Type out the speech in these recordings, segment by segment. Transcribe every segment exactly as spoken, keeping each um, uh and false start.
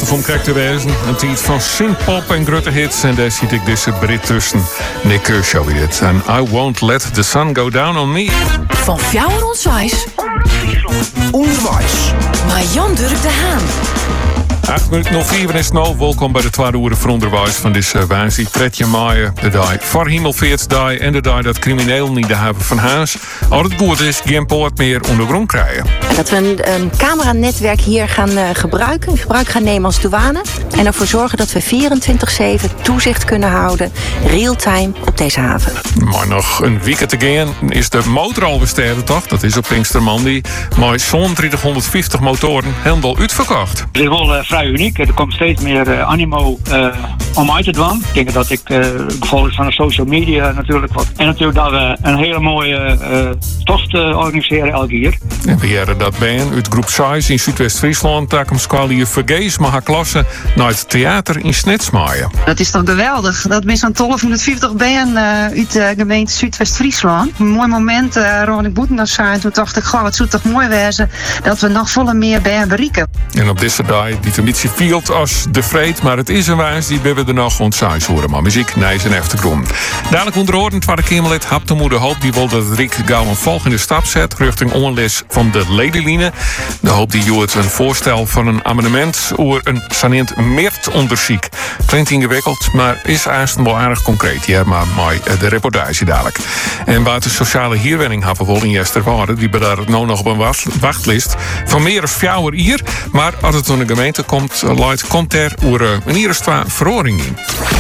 om kijk te wezen. Een tijd van synthpop en grote hits. En daar ziet ik deze Brit tussen. Nick Kershaw weer dit. En I Won't Let the Sun Go Down on Me. Van Fjouwer Onswijs. Onderwijs. Maar Jan Durk de Haan. acht minuten nog vier is nou. Welkom bij de tweede uur van onderwijs van deze wijze. Tredje maaien, de dag voor hemelveertsdag en de dag dat crimineel niet de haven van huis. Als het goed is, geen poort meer ondergrond krijgen. Dat we een, een cameranetwerk hier gaan uh, gebruiken, gebruik gaan nemen als douane. En ervoor zorgen dat we vierentwintig zeven toezicht kunnen houden, real-time op deze haven. Maar nog een week te gaan is de motor al besteden, toch? Dat is op Pinkstermandi. Maar zo'n driehonderdvijftig motoren helemaal uitverkocht. Het is wel uh, vrij uniek. Er komt steeds meer uh, animo uh, om uit te doen. Ik denk dat ik uh, gevolg is van de social media natuurlijk wat. En natuurlijk dat we een hele mooie uh, tocht uh, organiseren elke jaar. En we hebben dat band uit groep zes in Zuidwest-Friesland. Daar komt Squalie Vergees maar haar klasse naar het theater in Snetsmaaien. Dat is toch geweldig. Dat is zo'n twaalfhonderdvijftig band uh, uit de gemeente Zuidwest-Friesland. Een mooi moment uh, rond ik boeten zijn. Toen dacht ik, goh, het zou toch mooi wezen dat we nog volle meer band bereiken. En op deze dag die een beetje field als de vreed, maar het is een wijs die we er nog ontzettend horen. Maar muziek, nijs en achtergrond. Dadelijk onderhouden het tweede Kamerlid Hap de Moeder Hoop die wil dat het Riek gauw een volgende stap zet richting onles van de ledenline. De Hoop die joert een voorstel van een amendement over een sanend meertonderzoek. Klinkt ingewikkeld, maar is eigenlijk wel aardig concreet. Ja, maar mooi de reportage dadelijk. En waar de sociale hierwenning hebben we wel in Jesterwade, die bedaart het nou nog op een wachtlijst van meer dan fjouwer hier. Maar als het door de gemeente komt, Lloyd, komt er oer een eerste verhoring in.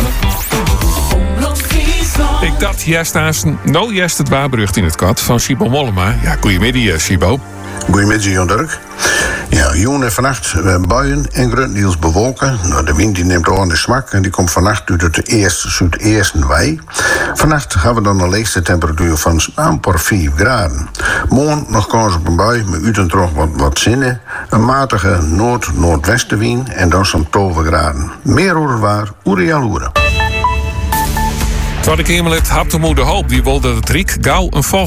Ik dacht, juist nou juist het waarberucht in het kat van Sibo Mollema. Ja, goeiemiddag, Sibo. Goedemiddag, Jan Dirk. Ja, jongen en vannacht buien en grundeels bewolken. Nou, de wind die neemt al aan de smak en die komt vannacht uit het eerste zuideersten wei. Vannacht hebben we dan een leegste temperatuur van amper vier graden. Morgen nog kans op een bui, met u toch wat, wat zinnen. Een matige noord-noordwestenwind en dan zo'n twaalf graden. Meer hoor waar, oereal oeren. Tweede Kamerlid Hap de Moeder Hoop die wil dat het Riek gauw een volgende